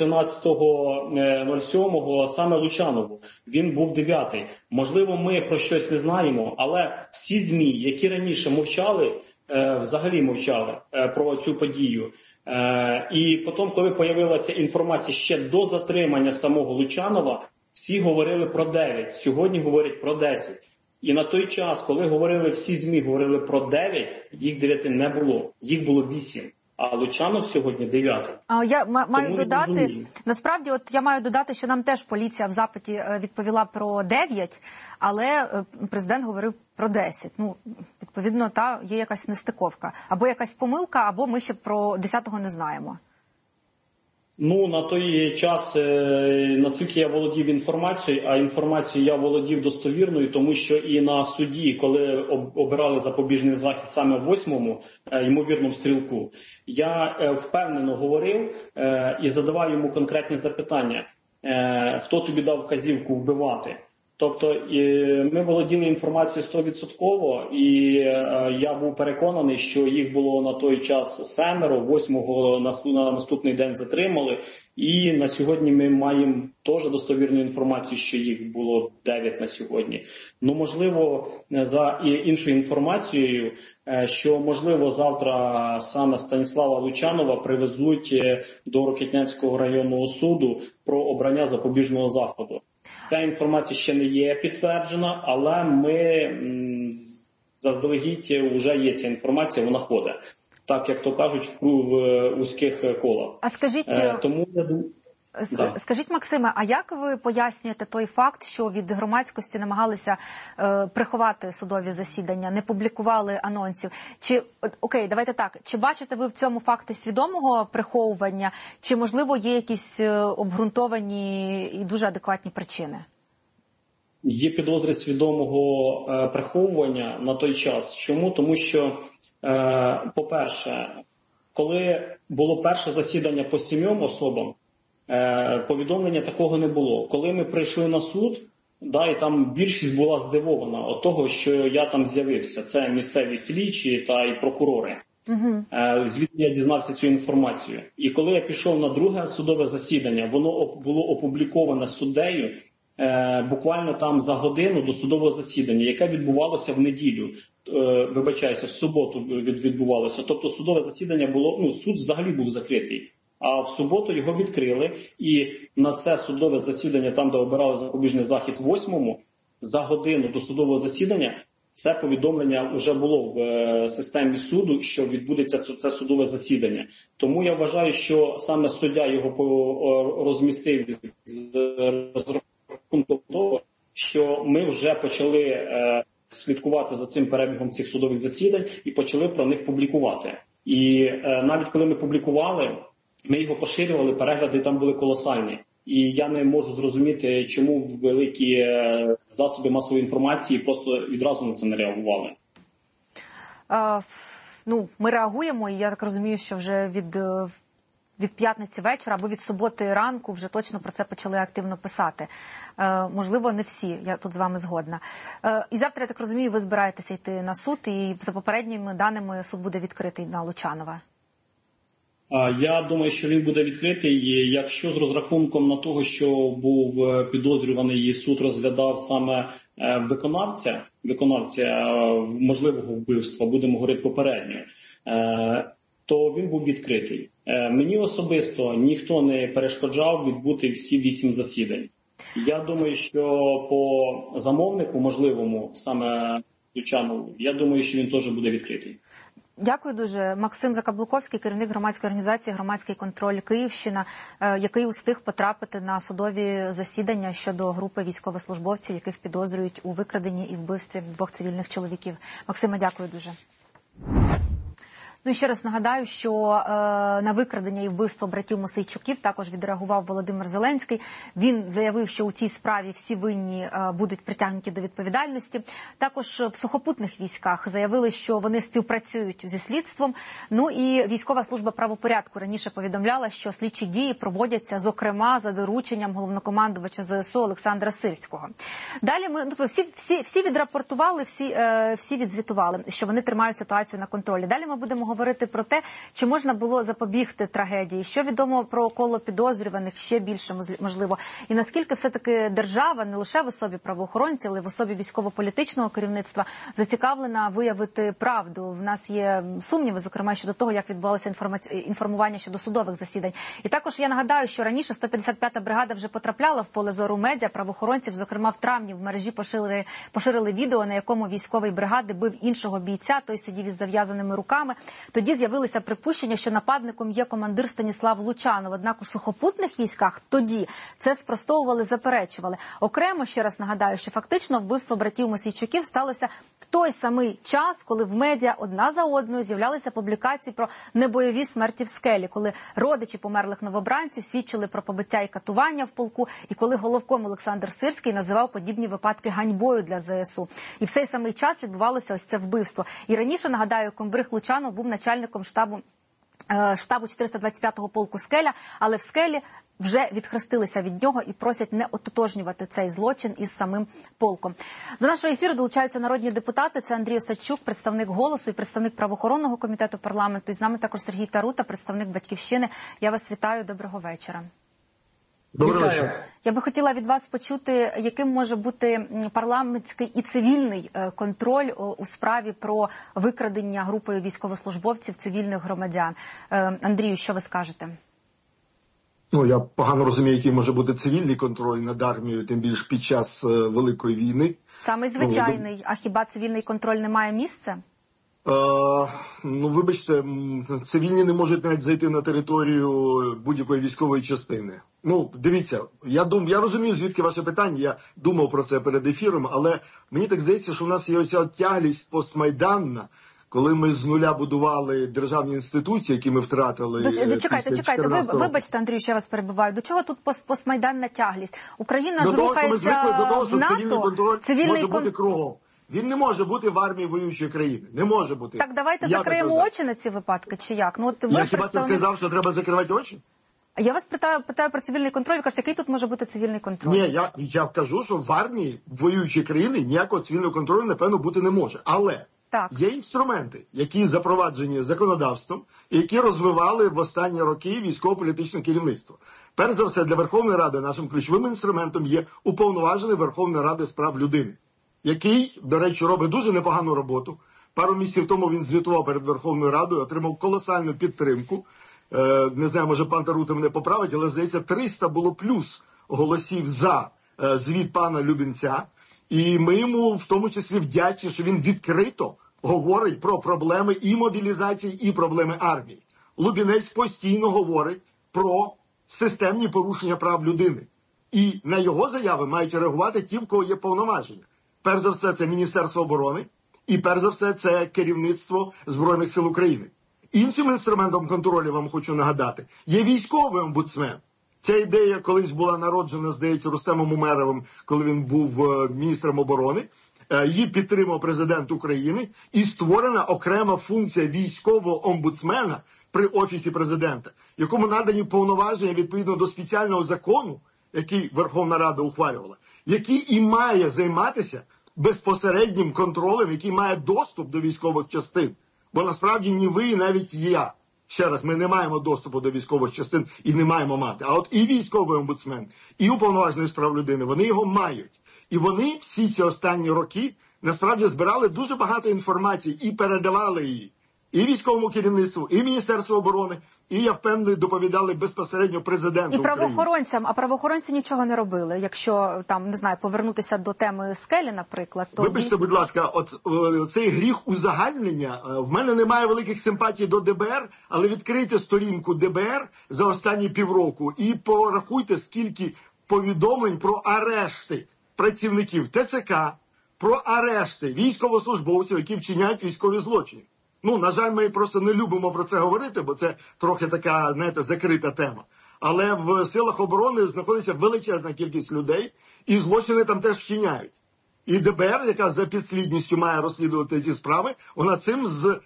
13.07 саме Лучанову. Він був 9-й. Можливо, ми про щось не знаємо, але всі ЗМІ, які раніше мовчали, взагалі мовчали про цю подію. І потім, коли з'явилася інформація ще до затримання самого Лучанова, всі говорили про 9. Сьогодні говорять про 10. І на той час, коли говорили всі ЗМІ, говорили про 9, їх 9 не було. Їх було 8. А Лучанов сьогодні 9. Я маю додати, насправді, я маю додати, що нам теж поліція в запиті відповіла про 9, але президент говорив про 10. Ну, відповідно, є якась нестиковка. Або якась помилка, або ми ще про 10-го не знаємо. Ну, на той час, наскільки я володів інформацією, а інформацією я володів достовірною, тому що і на суді, коли обирали запобіжний захід саме в 8-му ймовірному стрілку, я впевнено говорив і задавав йому конкретні запитання, хто тобі дав вказівку вбивати. Тобто ми володіли інформацією 100%, і я був переконаний, що їх було на той час 7, 8-го на наступний день затримали. І на сьогодні ми маємо теж достовірну інформацію, що їх було 9 на сьогодні. Ну, можливо, за іншою інформацією, що, можливо, завтра саме Станіслава Лучанова привезуть до Рокитнянського районного суду про обрання запобіжного заходу. Ця інформація ще не є підтверджена, але ми заздалегідь вже є ця інформація, вона ходить. Так, як то кажуть, в вузьких колах. А скажіть, тому скажіть, Максиме, а як ви пояснюєте той факт, що від громадськості намагалися приховати судові засідання, не публікували анонсів? Окей, давайте так. Чи бачите ви в цьому факти свідомого приховування, чи, можливо, є якісь обґрунтовані і дуже адекватні причини? Є підозри свідомого приховування на той час. Чому? Тому що, по-перше, коли було перше засідання по 7 особам, повідомлення такого не було. Коли ми прийшли на суд, і там більшість була здивована від того, що я там з'явився. Це місцеві слідчі та і прокурори. Звідки я дізнався цю інформацію. І коли я пішов на друге судове засідання, воно було опубліковане суддею буквально там за годину до судового засідання, яке відбувалося в неділю. Вибачаюся, в суботу відбувалося. Тобто судове засідання було, суд взагалі був закритий. А в суботу його відкрили, і на це судове засідання, там, де обирали запобіжний захід 8-му, за годину до судового засідання, це повідомлення вже було в системі суду, що відбудеться це судове засідання. Тому я вважаю, що саме суддя його розмістив з розрахунком того, що ми вже почали слідкувати за цим перебігом цих судових засідань і почали про них публікувати. І навіть коли ми публікували, ми його поширювали, перегляди там були колосальні. І я не можу зрозуміти, чому великі засоби масової інформації просто відразу на це не реагували. Ми реагуємо, і я так розумію, що вже від п'ятниці вечора або від суботи ранку вже точно про це почали активно писати. Можливо, не всі, я тут з вами згодна. І завтра, я так розумію, ви збираєтеся йти на суд, і за попередніми даними суд буде відкритий на Лучанова. Я думаю, що він буде відкритий, якщо з розрахунком на того, що був підозрюваний і суд розглядав саме виконавця можливого вбивства, будемо говорити попередньо, то він був відкритий. Мені особисто ніхто не перешкоджав відбути всі 8 засідань. Я думаю, що по замовнику можливому, саме Лучанову, я думаю, що він теж буде відкритий. Дякую дуже. Максим Закаблуковський, керівник громадської організації «Громадський контроль Київщина», який устиг потрапити на судові засідання щодо групи військовослужбовців, яких підозрюють у викраденні і вбивстві 2 цивільних чоловіків. Максиме, дякую дуже. І ще раз нагадаю, що на викрадення і вбивство братів Мосійчуків також відреагував Володимир Зеленський. Він заявив, що у цій справі всі винні будуть притягнуті до відповідальності. Також в сухопутних військах заявили, що вони співпрацюють зі слідством. І військова служба правопорядку раніше повідомляла, що слідчі дії проводяться, зокрема, за дорученням головнокомандувача ЗСУ Олександра Сирського. Далі ми всі відрапортували, всі відзвітували, що вони тримають ситуацію на контролі. Далі ми будемо говорити про те, чи можна було запобігти трагедії, що відомо про коло підозрюваних ще більше, можливо, і наскільки все-таки держава, не лише в особі правоохоронців, але й в особі військово-політичного керівництва, зацікавлена виявити правду. В нас є сумніви, зокрема, щодо того, як відбувалося інформування щодо судових засідань. І також я нагадаю, що раніше 155-та бригада вже потрапляла в поле зору медіа, правоохоронців, зокрема в травні в мережі поширили відео, на якому військовий бригади бив іншого бійця, той сидів із зав'язаними руками. Тоді з'явилися припущення, що нападником є командир Станіслав Лучанов. Однак у сухопутних військах тоді це спростовували, заперечували. Окремо, ще раз нагадаю, що фактично вбивство братів Мосійчуків сталося в той самий час, коли в медіа одна за одною з'являлися публікації про небойові смерті в скелі, коли родичі померлих новобранців свідчили про побиття і катування в полку, і коли головком Олександр Сирський називав подібні випадки ганьбою для ЗСУ. І в цей самий час відбувалося ось це вбивство. І раніше, нагадаю, комбриг Лучанов був начальником штабу 425-го полку «Скеля», але в «Скелі» вже відхрестилися від нього і просять не ототожнювати цей злочин із самим полком. До нашого ефіру долучаються народні депутати. Це Андрій Осадчук, представник «Голосу» і представник правоохоронного комітету парламенту. І з нами також Сергій Тарута, представник «Батьківщини». Я вас вітаю. Доброго вечора. Доброго вечора. Я би хотіла від вас почути, яким може бути парламентський і цивільний контроль у справі про викрадення групою військовослужбовців цивільних громадян. Андрію, що ви скажете? Ну, я погано розумію, який може бути цивільний контроль над армією, тим більше під час Великої війни. Саме звичайний. А хіба цивільний контроль не має місця? Ну, вибачте, цивільні не можуть навіть зайти на територію будь-якої військової частини. Ну, дивіться, я розумію, звідки ваше питання, я думав про це перед ефіром, але мені так здається, що в нас є оця тяглість постмайданна, коли ми з нуля будували державні інституції, які ми втратили. Чекайте, вибачте, Андрію, що я вас перебиваю. До чого тут постмайданна тяглість? Україна ж рухається в НАТО. Цивільний контроль може бути кругом. Він не може бути в армії воюючої країни. Не може бути. Так давайте закриємо очі на ці випадки, чи як? Ну, от я хіба це сказав, що треба закривати очі? Я вас питаю про цивільний контроль, ви кажете, який тут може бути цивільний контроль? Ні, я кажу, що в армії воюючої країни ніякого цивільного контролю, напевно, бути не може. Але є інструменти, які запроваджені законодавством, і які розвивали в останні роки військово-політичне керівництво. Перш за все, для Верховної Ради нашим ключовим інструментом є уповноважений Верховної Ради з прав людини, який, до речі, робить дуже непогану роботу. Пару місяців тому він звітував перед Верховною Радою, отримав колосальну підтримку. Не знаю, може пан Тарута мене поправить, але, здається, 300 було плюс голосів за звіт пана Любінця. І ми йому в тому числі вдячні, що він відкрито говорить про проблеми і мобілізації, і проблеми армії. Лубінець постійно говорить про системні порушення прав людини. І на його заяви мають реагувати ті, в кого є повноваження. Перш за все, це Міністерство оборони, і перш за все, це керівництво Збройних сил України. Іншим інструментом контролю, вам хочу нагадати, є військовий омбудсмен. Ця ідея колись була народжена, здається, Рустемом Умеровим, коли він був міністром оборони. Її підтримав президент України і створена окрема функція військового омбудсмена при Офісі президента, якому надані повноваження відповідно до спеціального закону, який Верховна Рада ухвалювала, який і має займатися безпосереднім контролем, який має доступ до військових частин. Бо насправді ні ви, і навіть я, ще раз, ми не маємо доступу до військових частин і не маємо мати. А от і військовий омбудсмен, і уповноважений з прав людини, вони його мають. І вони всі ці останні роки насправді збирали дуже багато інформації і передавали її і військовому керівництву, і Міністерству оборони, і, я впевнений, доповідали безпосередньо президенту і правоохоронцям. А правоохоронці нічого не робили. Якщо, там, не знаю, повернутися до теми «Скелі», наприклад, то... Вибачте, будь ласка, от цей гріх узагальнення, в мене немає великих симпатій до ДБР, але відкрийте сторінку ДБР за останні півроку і порахуйте, скільки повідомлень про арешти працівників ТЦК, про арешти військовослужбовців, які вчиняють військові злочини. Ну, на жаль, ми просто не любимо про це говорити, бо це трохи така, знаєте, закрита тема. Але в силах оборони знаходиться величезна кількість людей, і злочини там теж вчиняють. І ДБР, яка за підслідністю має розслідувати ці справи, вона цим з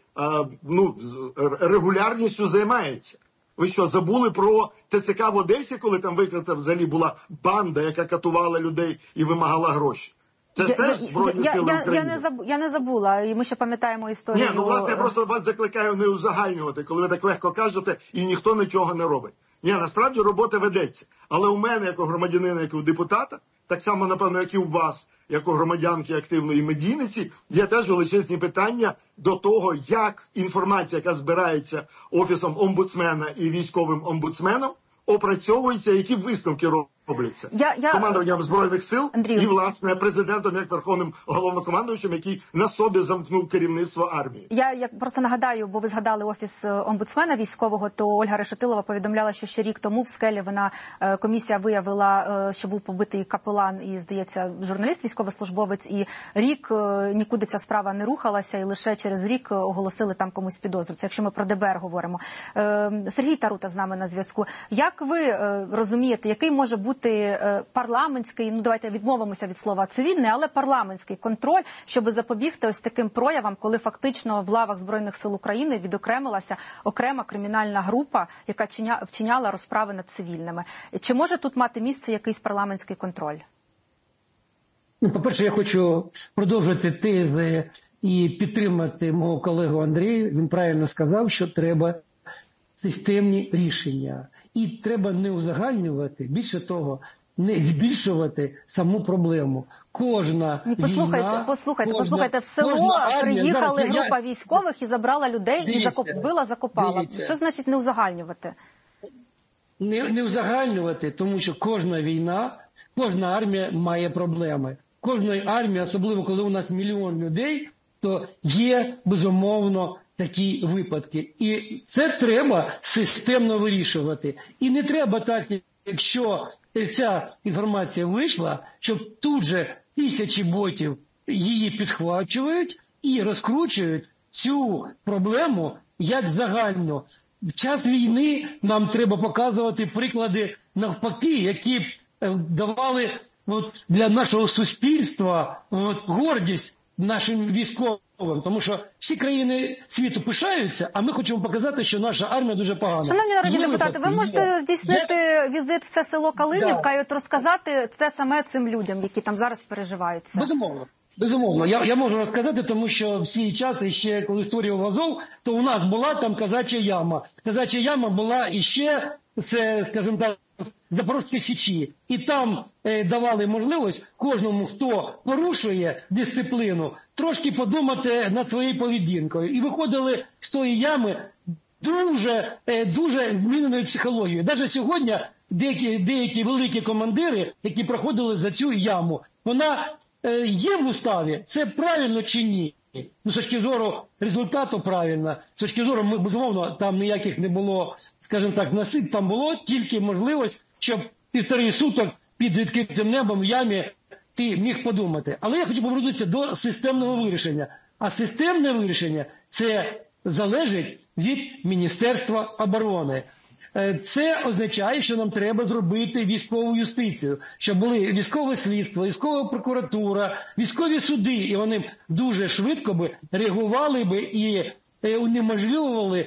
регулярністю займається. Ви що, забули про ТЦК в Одесі, коли там викрита взагалі була банда, яка катувала людей і вимагала гроші? Це теж Збройні сили України. Я не забула, і ми ще пам'ятаємо історію. Ні, ну, власне, я просто вас закликаю не узагальнювати, коли ви так легко кажете, і ніхто нічого не робить. Ні, насправді робота ведеться. Але у мене, як у громадянина, як у депутата, так само, напевно, як і у вас, як у громадянки активної медійниці, є теж величезні питання до того, як інформація, яка збирається Офісом омбудсмена і військовим омбудсменом, опрацьовується, які висновки робить робляться командуванням Збройних сил і, власне, президентом як верховним головнокомандуючим, який на собі замкнув керівництво армії. Я просто нагадаю, бо ви згадали Офіс омбудсмена військового, то Ольга Решетилова повідомляла, що ще рік тому в Скелі комісія виявила, що був побитий капелан і, здається, журналіст, військовослужбовець, і рік нікуди ця справа не рухалася, і лише через рік оголосили там комусь підозру. Це якщо ми про ДБР говоримо. Сергій Тарута з нами на зв'язку. Як ви розумієте, який може бути парламентський, давайте відмовимося від слова цивільний, але парламентський контроль, щоб запобігти ось таким проявам, коли фактично в лавах Збройних сил України відокремилася окрема кримінальна група, яка вчиняла розправи над цивільними. Чи може тут мати місце якийсь парламентський контроль? По-перше, я хочу продовжити тези і підтримати мого колегу Андрія. Він правильно сказав, що треба системні рішення. І треба не узагальнювати, більше того, не збільшувати саму проблему. Послухайте, в село приїхали група військових і забрала людей, і закопала. Що значить не узагальнювати? Не узагальнювати, тому що кожна війна, кожна армія має проблеми. Кожної армії, особливо коли у нас мільйон людей, то є, безумовно, такі випадки. І це треба системно вирішувати. І не треба так, якщо ця інформація вийшла, щоб тут же тисячі ботів її підхвачують і розкручують цю проблему як загальну. В час війни нам треба показувати приклади навпаки, які б давали для нашого суспільства гордість нашим військовим. Тому що всі країни світу пишаються, а ми хочемо показати, що наша армія дуже погана. Шановні народні депутати, ви можете здійснити візит в це село Калинівка і розказати це саме цим людям, які там зараз переживають це? Безумовно. Я можу розказати, тому що в свій час, ще коли створював Азов, то у нас була там Казача яма. Казача яма була іще, скажімо так, Запорозькій Січі. І там давали можливість кожному, хто порушує дисципліну, трошки подумати над своєю поведінкою. І виходили з тої ями дуже зміненою психологією. Навіть сьогодні деякі великі командири, які проходили за цю яму, вона є в уставі, це правильно чи ні? З точки зору результату правильно, з точки зору, безумовно, там ніяких не було, скажімо так, насильств, там було тільки можливість, щоб 1,5 суток під відкритим небом в ямі ти міг подумати. Але я хочу повернутися до системного вирішення. А системне вирішення – це залежить від Міністерства оборони. Це означає, що нам треба зробити військову юстицію, щоб були військове слідство, військова прокуратура, військові суди, і вони дуже швидко би реагували би і унеможливували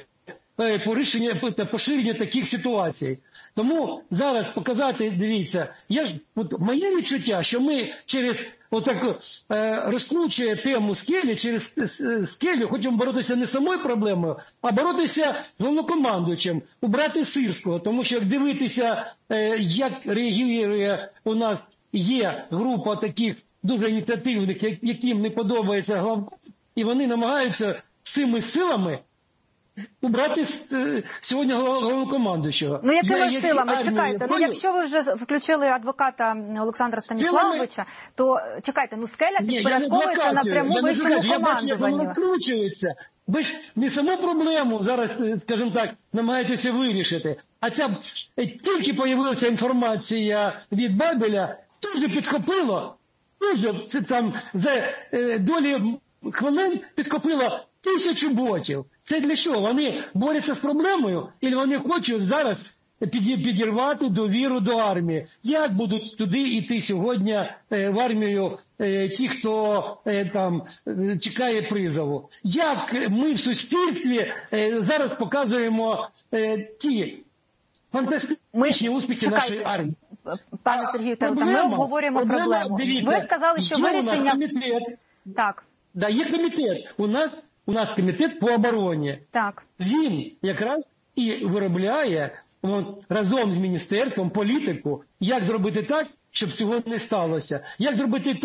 поширення таких ситуацій. Тому зараз показати, дивіться, моє відчуття, що ми через розкручує тему Скелі, через Скелю хочемо боротися не самою проблемою, а боротися з головнокомандуючим, убрати Сирського. Тому що як дивитися, як реагує у нас є група таких дуже ініціативних, яким не подобається главком, і вони намагаються цими силами убрати сьогодні головнокомандуючого. Якими силами? Чекайте, якщо ви вже включили адвоката Олександра Станіславовича, то чекайте, Скеля підпорядковується напряму вищому командуванню. Воно вкручується. Ви ж не саму проблему зараз, скажімо так, намагаєтеся вирішити, а ця тільки появилася інформація від Бабеля, тут же підхопило, це там за долі хвилин підхопило 1000 ботів. Це для чого? Вони борються з проблемою, і вони хочуть зараз підірвати довіру до армії. Як будуть туди йти сьогодні в армію ті, хто там чекає призову? Як ми в суспільстві зараз показуємо ті фантастичні успіхи нашої армії? Пане Сергію Тарута, ми обговорюємо проблему. Ви сказали, що вирішення... Так. Да, є комітет. У нас комітет по обороні. Так. Він якраз і виробляє разом з міністерством політику, як зробити так, щоб цього не сталося. Як зробити так,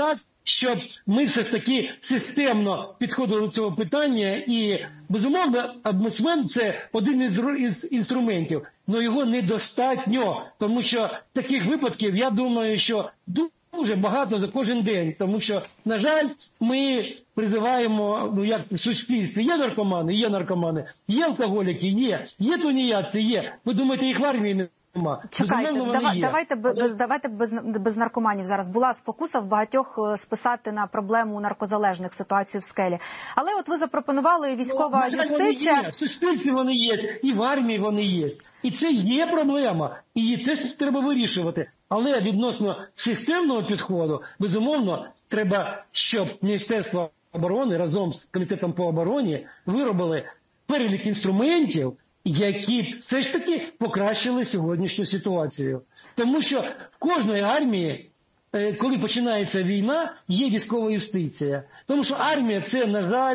щоб ми все ж таки системно підходили до цього питання. І, безумовно, омбудсмен – це один із інструментів, але його недостатньо, тому що таких випадків, я думаю, що дуже багато за кожен день, тому що, на жаль, ми призиваємо, як в суспільстві, є наркомани, є алкоголіки, є тунеядці, є. Ви думаєте, їх в армії нема? Чекайте, давайте без наркоманів зараз. Була спокуса в багатьох списати на проблему наркозалежних ситуацію в Скелі. Але от ви запропонували військова юстиція. В суспільстві вони є, і в армії вони є. І це є проблема, і її теж треба вирішувати. Але відносно системного підходу, безумовно, треба, щоб Міністерство оборони разом з Комітетом по обороні виробили перелік інструментів, які все ж таки покращили сьогоднішню ситуацію. Тому що в кожної армії, коли починається війна, є військова юстиція. Тому що армія – це, на жаль,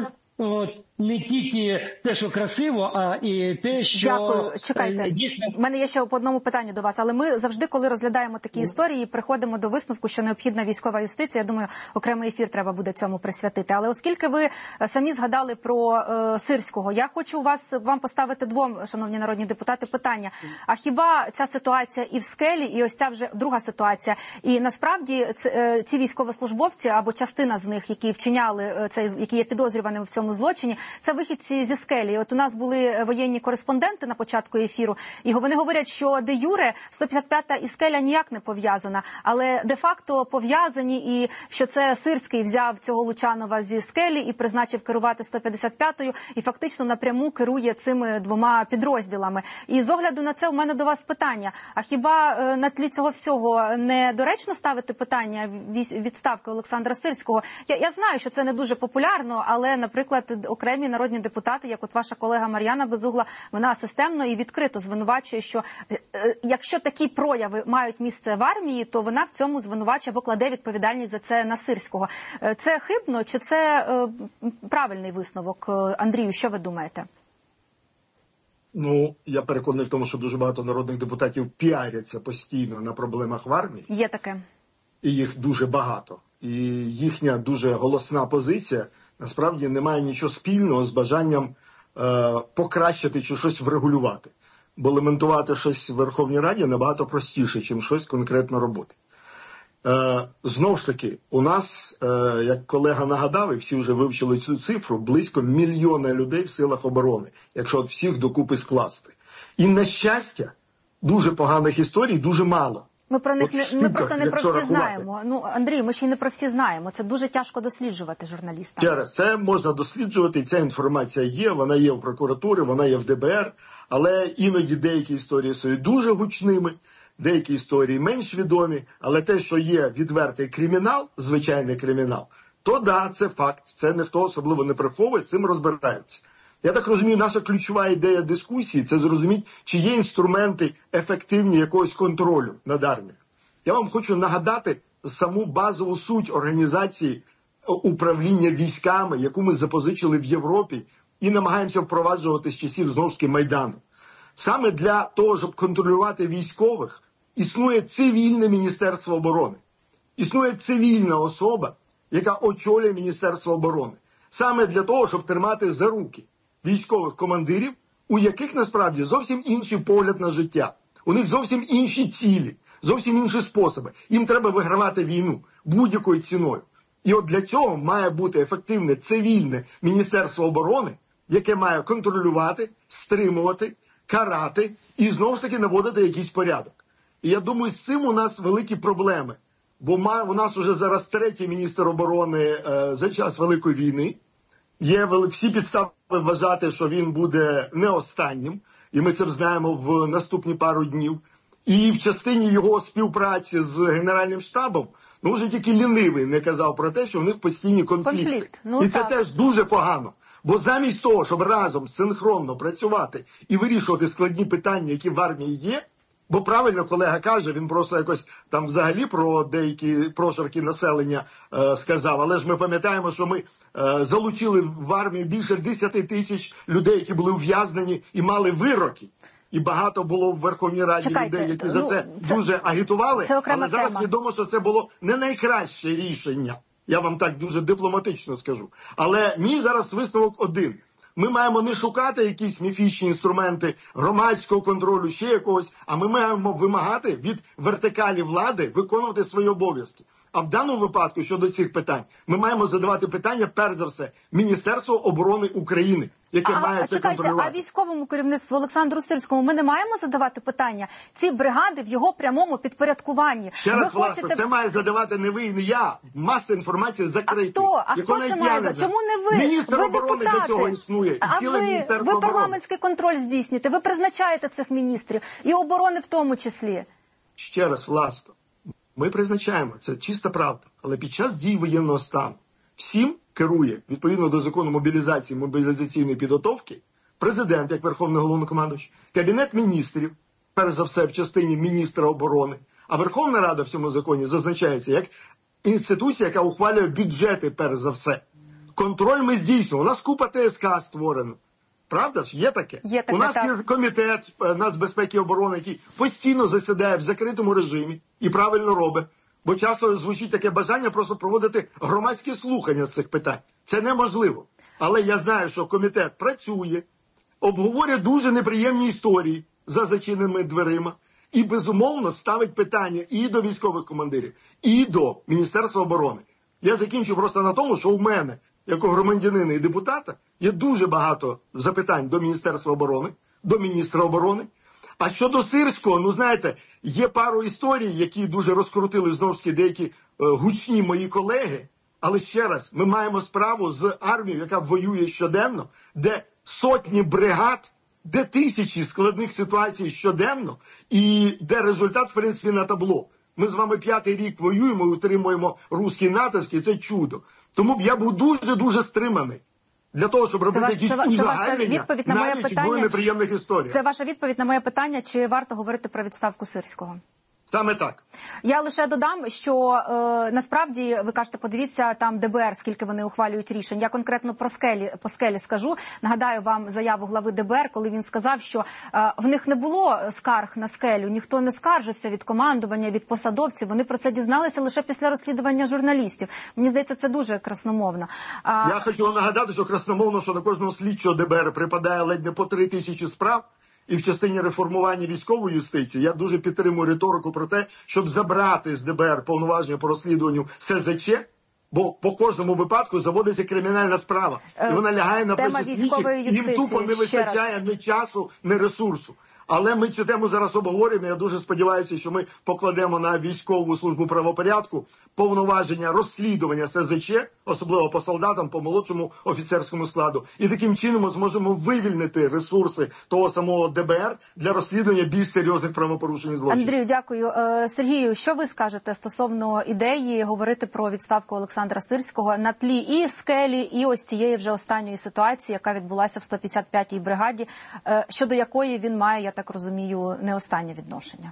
не тільки те, що красиво, а і те, що... Дякую. Чекайте. У мене є ще по одному питанню до вас. Але ми завжди, коли розглядаємо такі історії, приходимо до висновку, що необхідна військова юстиція. Я думаю, окремий ефір треба буде цьому присвятити. Але оскільки ви самі згадали про Сирського, я хочу вам поставити двом, шановні народні депутати, питання. А хіба ця ситуація і в Скелі, і ось ця вже друга ситуація, і насправді ці військовослужбовці, або частина з них, які вчиняли які є підозрюваними в цьому злочині, це вихідці зі Скелі. От у нас були воєнні кореспонденти на початку ефіру, і вони говорять, що де юре 155-та і Скеля ніяк не пов'язана, але де-факто пов'язані, і що це Сирський взяв цього Лучанова зі Скелі і призначив керувати 155-ю, і фактично напряму керує цими двома підрозділами. І з огляду на це у мене до вас питання. А хіба на тлі цього всього недоречно ставити питання відставки Олександра Сирського? Я знаю, що це не дуже популярно, але, наприклад, окремі народні депутати, як от ваша колега Мар'яна Безугла, вона системно і відкрито звинувачує, що якщо такі прояви мають місце в армії, то вона в цьому звинувачує або кладе відповідальність за це на Сирського. Це хибно чи це правильний висновок? Андрію, що ви думаєте? Я переконаний в тому, що дуже багато народних депутатів піаряться постійно на проблемах в армії. Є таке. І їх дуже багато. І їхня дуже голосна позиція насправді не має нічого спільного з бажанням покращити чи щось врегулювати. Бо лементувати щось в Верховній Раді набагато простіше, ніж щось конкретно робити. Знову ж таки, у нас, як колега нагадав, і всі вже вивчили цю цифру, близько 1 мільйона людей в силах оборони, якщо от всіх докупи скласти. І, на щастя, дуже поганих історій дуже мало. Ми просто не про всі знаємо. Андрій, ми ще й не про всі знаємо. Це дуже тяжко досліджувати журналістам. Це можна досліджувати, і ця інформація є, вона є в прокуратурі, вона є в ДБР, але іноді деякі історії стають дуже гучними, деякі історії менш відомі, але те, що є відвертий кримінал, звичайний кримінал, то да, це факт, це ніхто особливо не приховує, з цим розбираються. Я так розумію, наша ключова ідея дискусії – це зрозуміти, чи є інструменти ефективні якогось контролю над армією. Я вам хочу нагадати саму базову суть організації управління військами, яку ми запозичили в Європі і намагаємося впроваджувати з часів, знову ж таки, Майдану. Саме для того, щоб контролювати військових, існує цивільне Міністерство оборони. Існує цивільна особа, яка очолює Міністерство оборони. Саме для того, щоб тримати за руки військових командирів, у яких насправді зовсім інший погляд на життя. У них зовсім інші цілі, зовсім інші способи. Їм треба вигравати війну будь-якою ціною. І от для цього має бути ефективне цивільне Міністерство оборони, яке має контролювати, стримувати, карати і знову ж таки наводити якийсь порядок. І я думаю, з цим у нас великі проблеми. Бо у нас уже зараз 3-й міністр оборони за час Великої війни. Є всі підстави вважати, що він буде не останнім. І ми це знаємо в наступні пару днів. І в частині його співпраці з Генеральним штабом, вже тільки лінивий не казав про те, що в них постійні конфлікти. І це теж дуже погано. Бо замість того, щоб разом синхронно працювати і вирішувати складні питання, які в армії є, бо правильно колега каже, він просто якось там взагалі про деякі прошарки населення сказав, але ж ми пам'ятаємо, що ми залучили в армію більше 10 тисяч людей, які були ув'язнені і мали вироки. І багато було в Верховній Раді людей, які за це дуже агітували, але зараз відомо, що це було не найкраще рішення. Я вам так дуже дипломатично скажу. Але мій зараз висновок один. Ми маємо не шукати якісь міфічні інструменти громадського контролю, ще якогось, а ми маємо вимагати від вертикалі влади виконувати свої обов'язки. А в даному випадку, щодо цих питань, ми маємо задавати питання, перш за все, Міністерству оборони України, яке має це контролювати. А військовому керівництву Олександру Сирському ми не маємо задавати питання? Ці бригади в його прямому підпорядкуванні. Ще раз, власне, це має задавати не ви і не я. Маса інформації закрита. А хто це має? Чому не ви? Міністр оборони для цього існує. Ви парламентський контроль здійснюєте, ви призначаєте цих міністрів, і оборони в тому числі. Ще раз, власне. Ми призначаємо, це чиста правда, але під час дій воєнного стану всім керує, відповідно до закону мобілізації, мобілізаційної підготовки, президент, як Верховний Головнокомандувач, Кабінет міністрів, перш за все в частині міністра оборони, а Верховна Рада в цьому законі зазначається як інституція, яка ухвалює бюджети, перш за все. Контроль ми здійснюємо. У нас купа ТСК створено. Правда ж? Є таке? Є таке, у нас є комітет нацбезпеки і оборони, який постійно засідає в закритому режимі і правильно робить. Бо часто звучить таке бажання просто проводити громадські слухання з цих питань. Це неможливо. Але я знаю, що комітет працює, обговорює дуже неприємні історії за зачиненими дверима і, безумовно, ставить питання і до військових командирів, і до Міністерства оборони. Я закінчу просто на тому, що у мене, як у громадянина і депутата, є дуже багато запитань до Міністерства оборони, до міністра оборони. А щодо Сирського, ну знаєте, є пару історій, які дуже розкрутили знову ж таки деякі гучні мої колеги. Але ще раз, ми маємо справу з армією, яка воює щоденно, де сотні бригад, де тисячі складних ситуацій щоденно, і де результат, в принципі, на табло. Ми з вами 5-й рік воюємо і утримуємо руський натиск, і це чудо. Тому б я був дуже-дуже стриманий. Для того, щоб робити якісь узагальнення, навіть в неприємних історіях. Це ваша відповідь на моє питання, чи варто говорити про відставку Сирського? Саме так. Я лише додам, що насправді, ви кажете, подивіться там ДБР, скільки вони ухвалюють рішень. Я конкретно по скелі скажу. Нагадаю вам заяву глави ДБР, коли він сказав, що в них не було скарг на скелю, ніхто не скаржився від командування, від посадовців. Вони про це дізналися лише після розслідування журналістів. Мені здається, це дуже красномовно. Я хочу вам нагадати, що красномовно, що на кожного слідчого ДБР припадає ледь не по 3000 справ. І в частині реформування військової юстиції я дуже підтримую риторику про те, щоб забрати з ДБР повноваження по розслідуванню СЗЧ, бо по кожному випадку заводиться кримінальна справа. І вона лягає на плечі слідчих, їм тупо не вистачає ні часу, ні ресурсу. Але ми цю тему зараз обговорюємо. Я дуже сподіваюся, що ми покладемо на військову службу правопорядку повноваження розслідування СЗЧ, особливо по солдатам, по молодшому офіцерському складу. І таким чином ми зможемо вивільнити ресурси того самого ДБР для розслідування більш серйозних правопорушень і злочинів. Андрію, дякую. Сергію, що ви скажете стосовно ідеї говорити про відставку Олександра Сирського на тлі і скелі, і ось цієї вже останньої ситуації, яка відбулася в 155-й бригаді, щодо якої він має, я так розумію, не останнє відношення?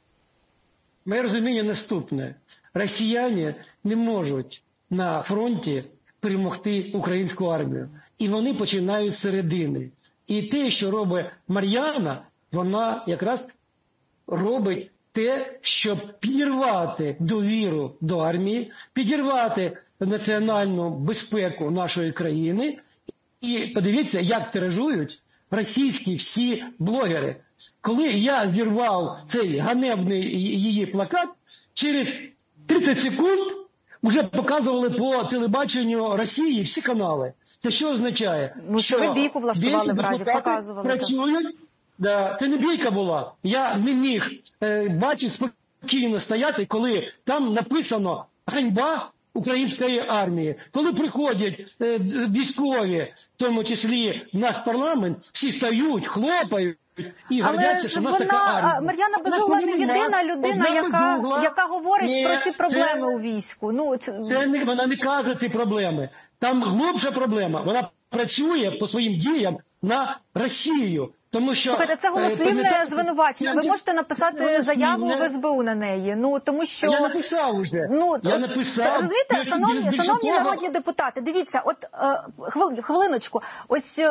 Моє розуміння наступне. Росіяни не можуть на фронті перемогти українську армію. І вони починають з середини. І те, що робить Мар'яна, вона якраз робить те, щоб підірвати довіру до армії, підірвати національну безпеку нашої країни. І подивіться, як тиражують російські всі блогери. Коли я зірвав цей ганебний її плакат, через 30 секунд вже показували по телебаченню Росії всі канали. Це що означає? Ну, що ви бійку влаштували в Раді, показували. Працюють. Да, це не бійка була. Я не міг бачити, спокійно стояти, коли там написано «Ганьба української армії». Коли приходять військові, в тому числі в наш парламент, всі стають, хлопають. Але ж вона, Мар'яна Безугла, не єдина людина, яка говорить про ці проблеми у війську. Ну, вона не каже ці проблеми. Там глибша проблема. Вона працює по своїм діям на Росію. Тому що, слухайте, це голослівне звинувачення. Ви можете написати заяву в СБУ на неї. Ну, тому що... Я написав уже. Ну, я написав. Розумієте, шановні народні депутати, дивіться, от хвилиночку, ось